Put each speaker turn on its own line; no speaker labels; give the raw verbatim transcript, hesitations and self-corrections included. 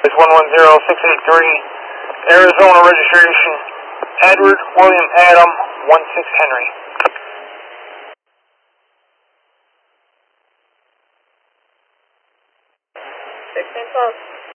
one one zero six eight three, Arizona registration, Edward William Adam, one six Henry.
sixteen twelve.